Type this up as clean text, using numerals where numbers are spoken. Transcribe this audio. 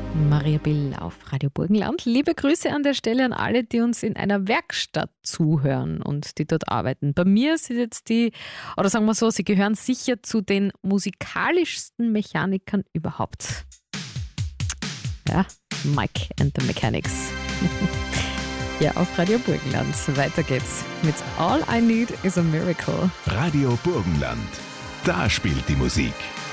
Maria Bill auf Radio Burgenland. Liebe Grüße an der Stelle an alle, die uns in einer Werkstatt zuhören und die dort arbeiten. Bei mir sind jetzt oder sagen wir so, sie gehören sicher zu den musikalischsten Mechanikern überhaupt. Ja, Mike and the Mechanics. Ja, auf Radio Burgenland. Weiter geht's mit All I Need is a Miracle. Radio Burgenland. Da spielt die Musik.